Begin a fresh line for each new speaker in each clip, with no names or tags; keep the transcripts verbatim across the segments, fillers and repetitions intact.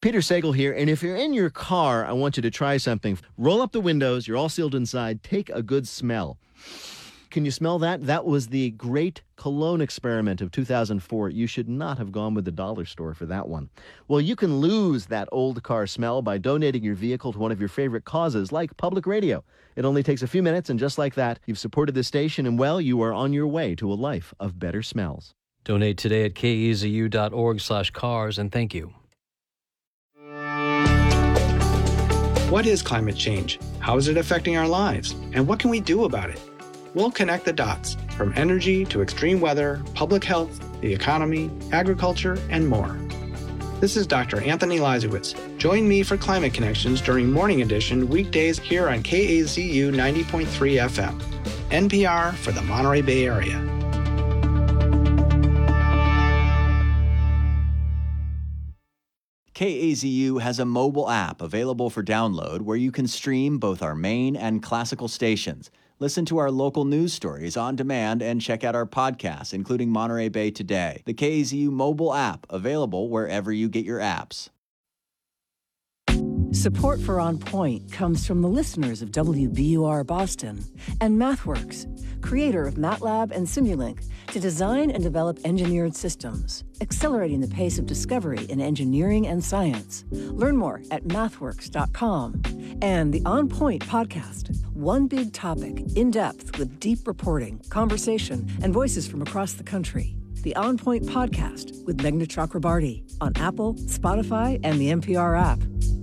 Peter Sagal here, and if you're in your car, I want you to try something. Roll up the windows, you're all sealed inside, take a good smell. Can you smell that? That was the great cologne experiment of two thousand four. You should not have gone with the dollar store for that one. Well, you can lose that old car smell by donating your vehicle to one of your favorite causes, like public radio. It only takes a few minutes, and just like that, you've supported this station, and well, you are on your way to a life of better smells.
Donate today at kezu.org slash cars, and thank you.
What is climate change? How is it affecting our lives? And what can we do about it? We'll connect the dots, from energy to extreme weather, public health, the economy, agriculture, and more. This is Doctor Anthony Leibowitz. Join me for Climate Connections during Morning Edition weekdays here on K A Z U ninety point three F M, N P R for the Monterey Bay Area.
K A Z U has a mobile app available for download where you can stream both our main and classical stations. Listen to our local news stories on demand and check out our podcasts, including Monterey Bay Today. The K A Z U mobile app, available wherever you get your apps.
Support for On Point comes from the listeners of W B U R Boston and MathWorks, creator of MATLAB and Simulink, to design and develop engineered systems, accelerating the pace of discovery in engineering and science. Learn more at mathworks dot com. And the On Point podcast, one big topic, in depth with deep reporting, conversation, and voices from across the country. The On Point podcast with Meghna Chakrabarty on Apple, Spotify, and the N P R app.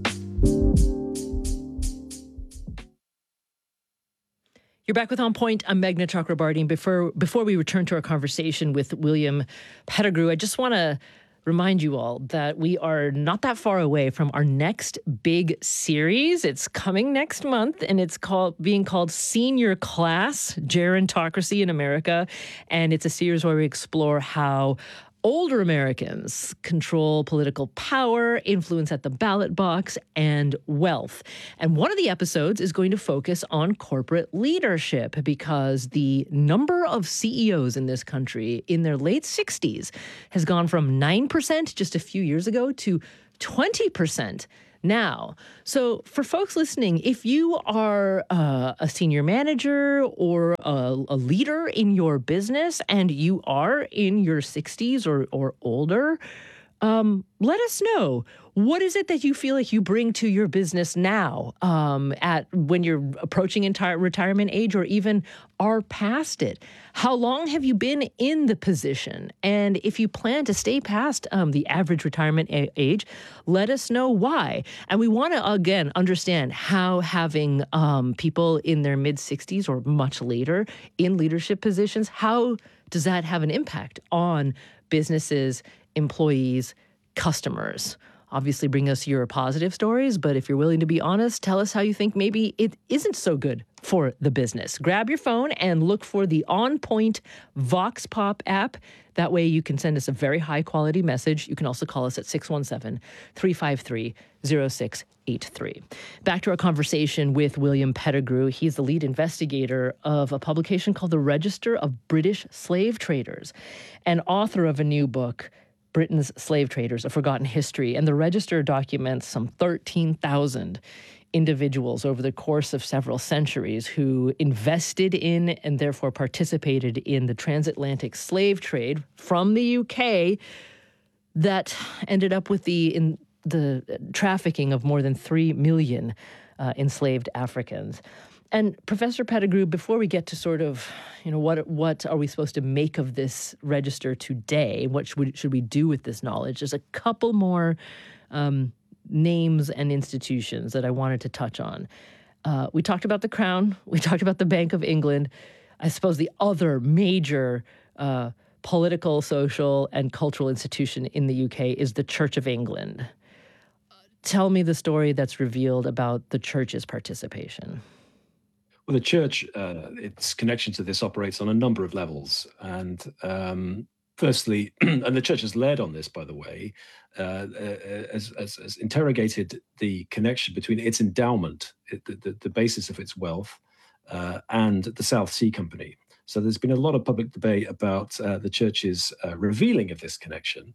You're back with On Point. I'm Meghna Chakrabarty. And before, before we return to our conversation with William Pettigrew, I just want to remind you all that we are not that far away from our next big series. It's coming next month, and it's called being called Senior Class, Gerontocracy in America. And it's a series where we explore how older Americans control political power, influence at the ballot box, and wealth. And one of the episodes is going to focus on corporate leadership, because the number of C E Os in this country in their late sixties has gone from nine percent just a few years ago to twenty percent now. So for folks listening, if you are uh, a senior manager or a, a leader in your business and you are in your sixties or, or older, um, let us know. What is it that you feel like you bring to your business now um, at when you're approaching entire retirement age, or even are past it? How long have you been in the position? And if you plan to stay past um, the average retirement a- age, let us know why. And we want to, again, understand how having um, people in their mid-sixties or much later in leadership positions, how does that have an impact on businesses, employees, customers? Obviously, bring us your positive stories, but if you're willing to be honest, tell us how you think maybe it isn't so good for the business. Grab your phone and look for the On Point Vox Pop app. That way you can send us a very high-quality message. You can also call us at six one seven, three five three, zero six eight three. Back to our conversation with William Pettigrew. He's the lead investigator of a publication called the Register of British Slave Traders, and author of a new book, Britain's Slave Traders, A Forgotten History. And the Register documents some thirteen thousand individuals over the course of several centuries who invested in and therefore participated in the transatlantic slave trade from the U K that ended up with the in the trafficking of more than three million uh, enslaved Africans. And Professor Pettigrew, before we get to sort of, you know, what what are we supposed to make of this register today? What should we, should we do with this knowledge? There's a couple more um, names and institutions that I wanted to touch on. Uh, we talked about the Crown. We talked about the Bank of England. I suppose the other major uh, political, social, and cultural institution in the U K is the Church of England. Tell me the story that's revealed about the church's participation.
Well, the church, uh, its connection to this operates on a number of levels. And um, firstly, and the church has led on this, by the way, uh, has, has, has interrogated the connection between its endowment, it, the, the, the basis of its wealth, uh, and the South Sea Company. So there's been a lot of public debate about uh, the church's uh, revealing of this connection.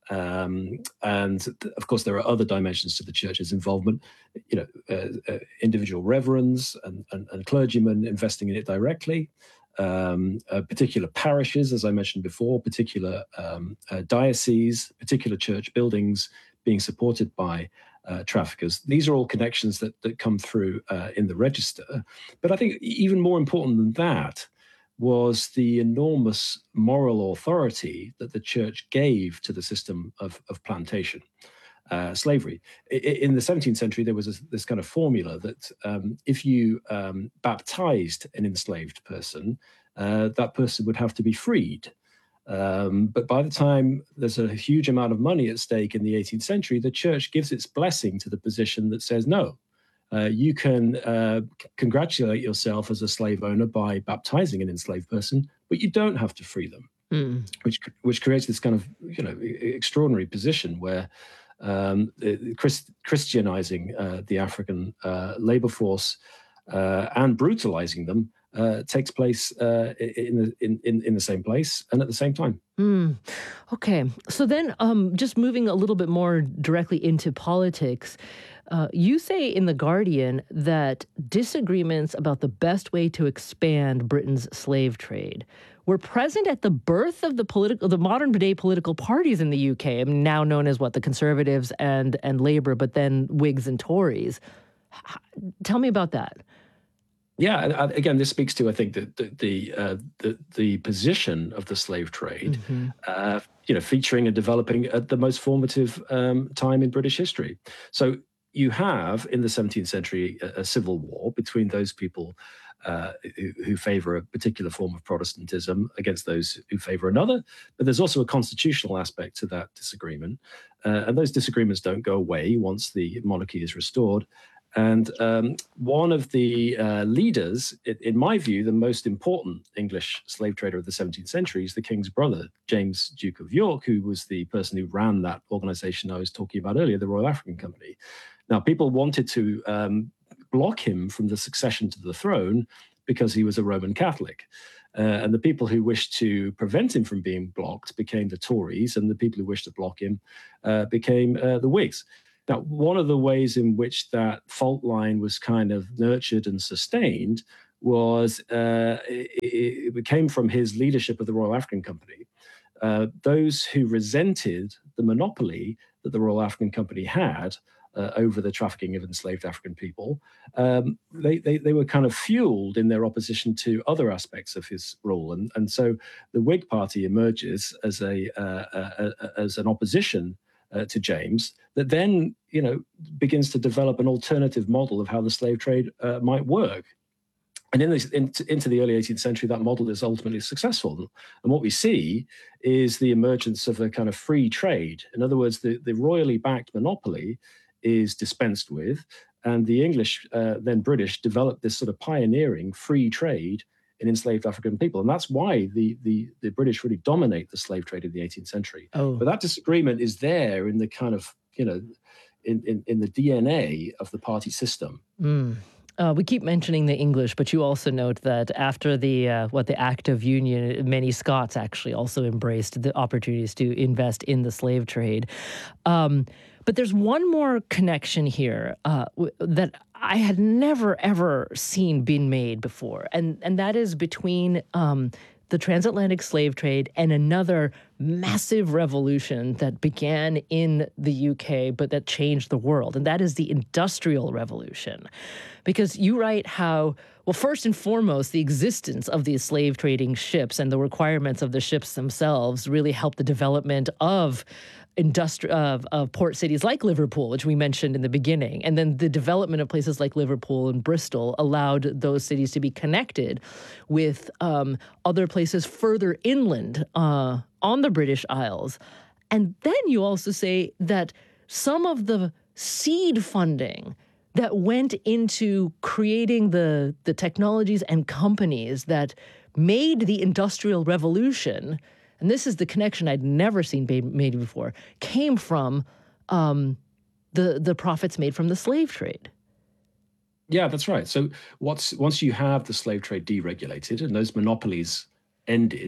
Um, and th- of course, there are other dimensions to the church's involvement. You know, uh, uh, individual reverends and, and, and clergymen investing in it directly. Um, uh, particular parishes, as I mentioned before, particular um, uh, dioceses, particular church buildings being supported by uh, traffickers. These are all connections that, that come through uh, in the register. But I think even more important than that was the enormous moral authority that the church gave to the system of, of plantation. Uh, slavery. I, in the seventeenth century, there was a, this kind of formula that um, if you um, baptized an enslaved person, uh, that person would have to be freed. Um, but by the time there's a huge amount of money at stake in the eighteenth century, the church gives its blessing to the position that says, no, uh, you can uh, c- congratulate yourself as a slave owner by baptizing an enslaved person, but you don't have to free them, mm. which which creates this kind of you know extraordinary position where um, Christ, Christianizing uh, the African uh, labor force uh, and brutalizing them Uh, takes place uh, in, the, in, in, in the same place and at the same time.
Mm. Okay. So then um, just moving a little bit more directly into politics, uh, you say in The Guardian that disagreements about the best way to expand Britain's slave trade were present at the birth of the political, the modern day political parties in the U K, now known as what, the Conservatives and, and Labour, but then Whigs and Tories. Tell me about that.
Yeah, and again, this speaks to, I think, the the the, uh, the, the position of the slave trade, mm-hmm. uh, you know, featuring and developing at the most formative um, time in British history. So you have in the seventeenth century a, a civil war between those people uh, who, who favour a particular form of Protestantism against those who favour another. But there's also a constitutional aspect to that disagreement, uh, and those disagreements don't go away once the monarchy is restored. And um, one of the uh, leaders, in, in my view, the most important English slave trader of the seventeenth century is the king's brother, James, Duke of York, who was the person who ran that organization I was talking about earlier, the Royal African Company. Now, people wanted to um, block him from the succession to the throne because he was a Roman Catholic. Uh, and the people who wished to prevent him from being blocked became the Tories, and the people who wished to block him uh, became uh, the Whigs. Now, one of the ways in which that fault line was kind of nurtured and sustained was uh, it, it came from his leadership of the Royal African Company. Uh, those who resented the monopoly that the Royal African Company had uh, over the trafficking of enslaved African people, um, they, they, they were kind of fueled in their opposition to other aspects of his rule. And, and so the Whig Party emerges as, a, uh, a, a, as an opposition Uh, to James, that then, you know, begins to develop an alternative model of how the slave trade uh, might work. And in this, in, into the early eighteenth century, that model is ultimately successful. And what we see is the emergence of a kind of free trade. In other words, the, the royally backed monopoly is dispensed with, and the English, uh, then British, developed this sort of pioneering free trade in enslaved African people. And that's why the, the, the British really dominate the slave trade of the eighteenth century. Oh. But that disagreement is there in the kind of, you know, in, in, in the D N A of the party system.
Mm. Uh, we keep mentioning the English, but you also note that after the, uh, what, the Act of Union, many Scots actually also embraced the opportunities to invest in the slave trade. Um, But there's one more connection here uh, w- that I had never, ever seen been made before, and, and that is between um, the transatlantic slave trade and another massive revolution that began in the U K, but that changed the world, and that is the Industrial Revolution. Because you write how, well, first and foremost, the existence of these slave trading ships and the requirements of the ships themselves really helped the development of Industri- of, of port cities like Liverpool, which we mentioned in the beginning. And then the development of places like Liverpool and Bristol allowed those cities to be connected with um, other places further inland uh, on the British Isles. And then you also say that some of the seed funding that went into creating the, the technologies and companies that made the Industrial Revolution, and this is the connection I'd never seen made before, came from um, the the profits made from the slave trade.
Yeah, that's right. So what's, once you have the slave trade deregulated and those monopolies ended,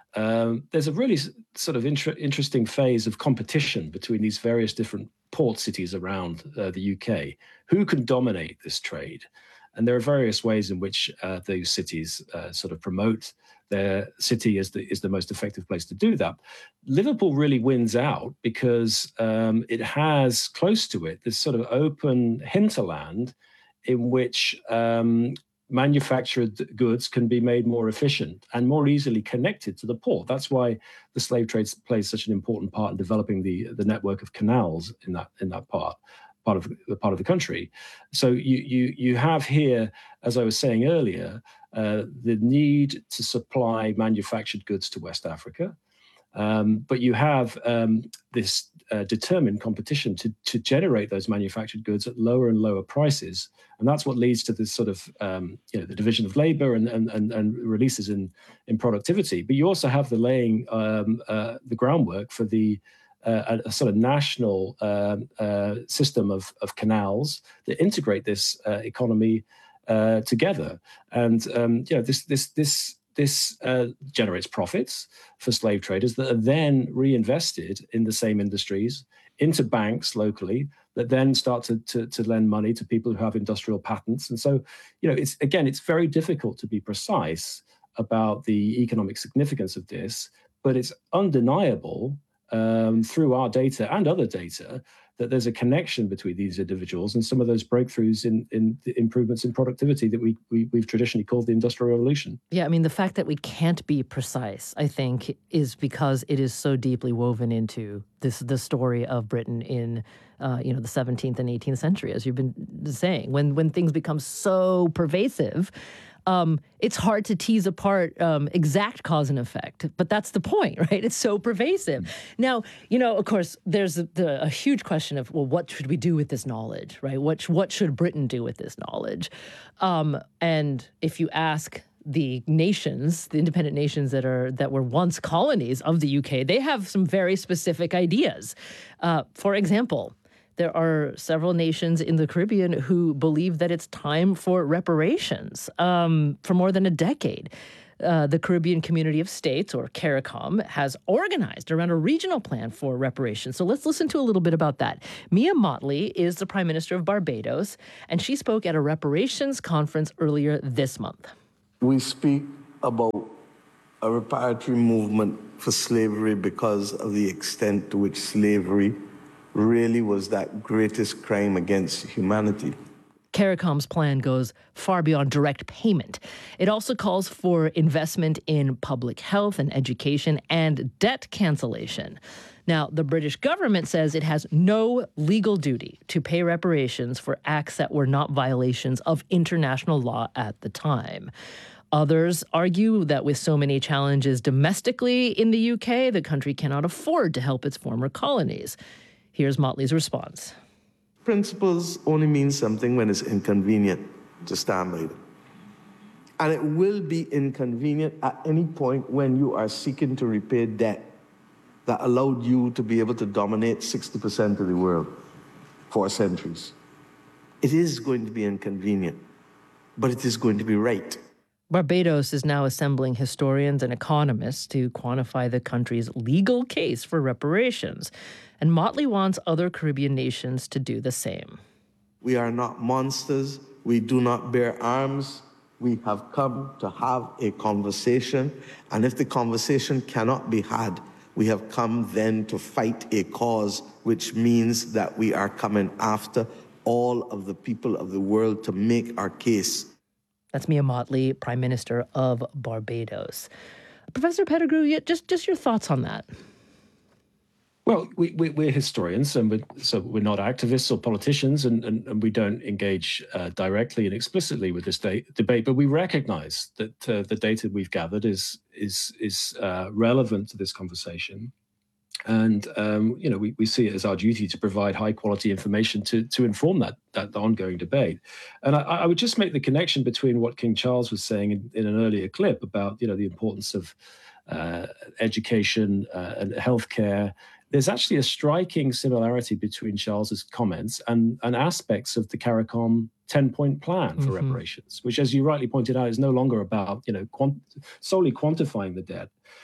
um, there's a really s- sort of inter- interesting phase of competition between these various different port cities around uh, the U K. Who can dominate this trade? And there are various ways in which uh, those cities uh, sort of promote their city as the is the most effective place to do that. Liverpool really wins out because um, it has close to it this sort of open hinterland in which um, manufactured goods can be made more efficient and more easily connected to the port. That's why the slave trade plays such an important part in developing the, the network of canals in that in that part. part of the part of the country. So you you you have here, as I was saying earlier, uh, the need to supply manufactured goods to West Africa, um, but you have um, this uh, determined competition to to generate those manufactured goods at lower and lower prices, and that's what leads to this sort of um, you know the division of labor and and and, and releases in in productivity. But you also have the laying um, uh, the groundwork for the Uh, a, a sort of national uh, uh, system of, of canals that integrate this uh, economy uh, together, and um, you know this this this this uh, generates profits for slave traders that are then reinvested in the same industries into banks locally that then start to, to to lend money to people who have industrial patents, and so you know it's again it's very difficult to be precise about the economic significance of this, but it's undeniable. Um, through our data and other data, that there's a connection between these individuals and some of those breakthroughs in, in the improvements in productivity that we, we, we've traditionally called the Industrial Revolution.
Yeah, I mean, the fact that we can't be precise, I think, is because it is so deeply woven into this the story of Britain in, uh, you know, the seventeenth and eighteenth century, as you've been saying. When when things become so pervasive, Um, it's hard to tease apart um, exact cause and effect, but that's the point, right? It's so pervasive. Now, you know, of course, there's a, the, a huge question of, well, what should we do with this knowledge, right? What what should Britain do with this knowledge? Um, and if you ask the nations, the independent nations that are that were once colonies of the U K, they have some very specific ideas. Uh, for example, there are several nations in the Caribbean who believe that it's time for reparations. Um, for more than a decade, uh, the Caribbean Community of States, or CARICOM, has organized around a regional plan for reparations. So let's listen to a little bit about that. Mia Mottley is the Prime Minister of Barbados, and she spoke at a reparations conference earlier this month.
We speak about a reparatory movement for slavery because of the extent to which slavery really was that greatest crime against humanity.
CARICOM's plan goes far beyond direct payment. It also calls for investment in public health and education and debt cancellation. Now, the British government says it has no legal duty to pay reparations for acts that were not violations of international law at the time. Others argue that with so many challenges domestically in the U K, the country cannot afford to help its former colonies. Here's Mottley's response.
Principles only mean something when it's inconvenient to stand by them. And it will be inconvenient at any point when you are seeking to repay debt that allowed you to be able to dominate sixty percent of the world for centuries. It is going to be inconvenient, but it is going to be right.
Barbados is now assembling historians and economists to quantify the country's legal case for reparations. And Mottley wants other Caribbean nations to do the same.
We are not monsters. We do not bear arms. We have come to have a conversation. And if the conversation cannot be had, we have come then to fight a cause, which means that we are coming after all of the people of the world to make our case.
That's Mia Mottley, Prime Minister of Barbados. Professor Pettigrew, just, just your thoughts on that.
Well, we, we, we're historians, and we're, so we're not activists or politicians, and, and, and we don't engage uh, directly and explicitly with this de- debate. But we recognize that uh, the data we've gathered is is is uh, relevant to this conversation, and um, you know we, we see it as our duty to provide high quality information to to inform that that ongoing debate. And I, I would just make the connection between what King Charles was saying in, in an earlier clip about you know the importance of uh, education uh, and healthcare. There's actually a striking similarity between Charles's comments and, and aspects of the CARICOM ten-point plan for mm-hmm. reparations, which, as you rightly pointed out, is no longer about you know quant- solely quantifying the debt.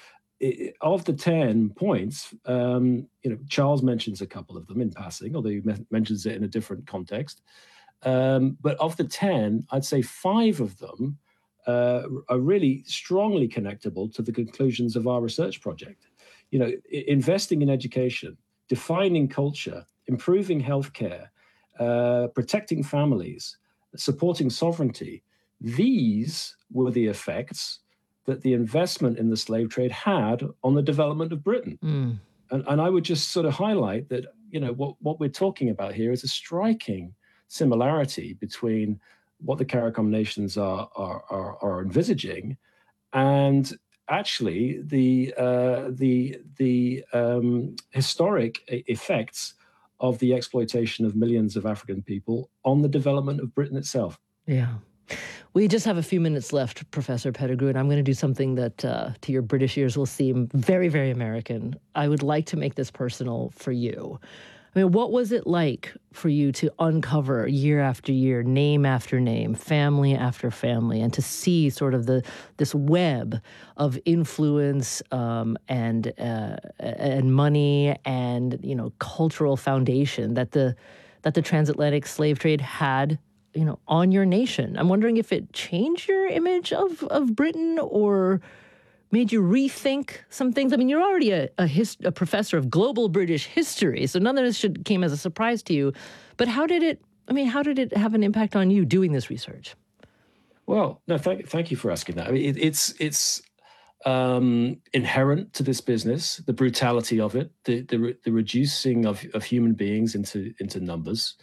it, of the ten points, um, you know, Charles mentions a couple of them in passing, although he me- mentions it in a different context. Um, but of the ten, I'd say five of them uh, are really strongly connectable to the conclusions of our research project. You know, I- investing in education, defining culture, improving healthcare, uh, protecting families, supporting sovereignty. These were the effects that the investment in the slave trade had on the development of Britain.
Mm.
And, and I would just sort of highlight that, you know, what, what we're talking about here is a striking similarity between what the CARICOM nations are, are, are, are envisaging and actually the, uh, the, the um, historic effects of the exploitation of millions of African people on the development of Britain itself.
Yeah. We just have a few minutes left, Professor Pettigrew, and I'm going to do something that uh, to your British ears will seem very, very American. I would like to make this personal for you. I mean, what was it like for you to uncover year after year, name after name, family after family, and to see sort of the this web of influence um, and uh, and money and, you know, cultural foundation that the that the transatlantic slave trade had, you know, on your nation? I'm wondering if it changed your image of, of Britain or made you rethink some things. I mean, you're already a, a, his, a professor of global British history, so none of this should came as a surprise to you. But how did it, I mean, how did it have an impact on you doing this research?
Well, no, thank, thank you for asking that. I mean, it, it's it's um, inherent to this business, the brutality of it, the the, the reducing of, of human beings into, into numbers.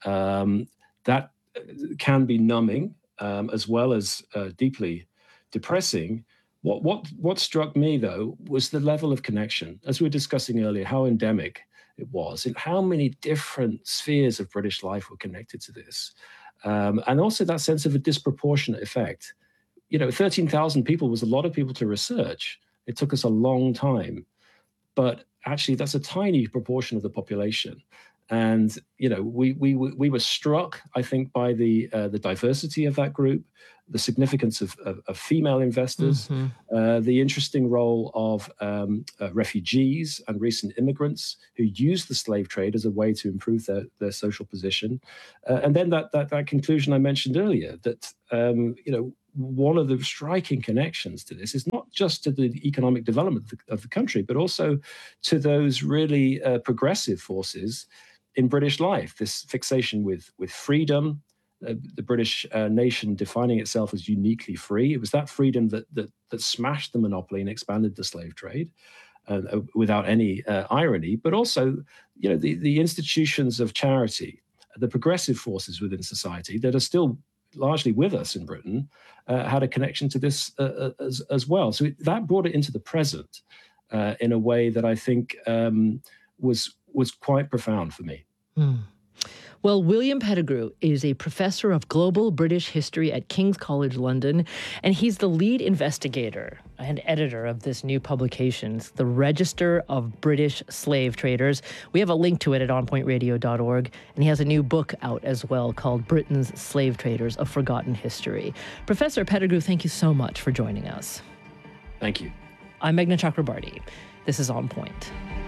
Um, that can be numbing um, as well as uh, deeply depressing. What what what struck me, though, was the level of connection. As we were discussing earlier, how endemic it was, and how many different spheres of British life were connected to this. Um, and also that sense of a disproportionate effect. You know, thirteen thousand people was a lot of people to research. It took us a long time. But actually, that's a tiny proportion of the population. And, you know, we we we were struck, I think, by the uh, the diversity of that group, the significance of, of, of female investors, mm-hmm. uh, the interesting role of um, uh, refugees and recent immigrants who used the slave trade as a way to improve their, their social position. Uh, and then that, that that conclusion I mentioned earlier, that, um, you know, one of the striking connections to this is not just to the economic development of the, of the country, but also to those really uh, progressive forces in British life, this fixation with, with freedom, uh, the British uh, nation defining itself as uniquely free. It was that freedom that that, that smashed the monopoly and expanded the slave trade, uh, without any uh, irony. But also, you know, the, the institutions of charity, the progressive forces within society that are still largely with us in Britain, uh, had a connection to this uh, as, as well. So it, that brought it into the present uh, in a way that I think um, was was quite profound for me.
Hmm. Well, William Pettigrew is a professor of global British history at King's College London, and he's the lead investigator and editor of this new publication, The Register of British Slave Traders. We have a link to it at on point radio dot org, and he has a new book out as well called Britain's Slave Traders, A Forgotten History. Professor Pettigrew, thank you so much for joining us.
Thank you.
I'm Meghna Chakrabarty. This is On Point.